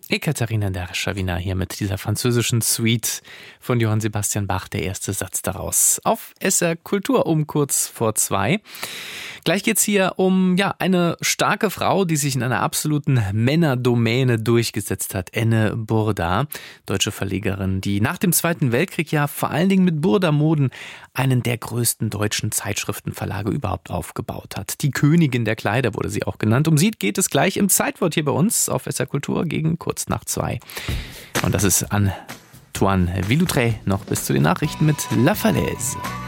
Ekaterina Derschawina hier mit dieser französischen Suite von Johann Sebastian Bach, der erste Satz daraus. Auf SR Kultur um kurz vor 2. Gleich geht's hier um eine starke Frau, die sich in einer absoluten Männerdomäne durchgesetzt hat. Enne Burda, deutsche Verlegerin, die nach dem Zweiten Weltkrieg vor allen Dingen mit Burda Moden einen der größten deutschen Zeitschriftenverlage überhaupt aufgebaut hat. Die Königin der Kleider wurde sie auch genannt. Um sie geht es gleich im Zeitwort hier bei uns auf SR Kultur gegen kurz nach 2. Und das ist Antoine Villoutré noch bis zu den Nachrichten mit La Falaise.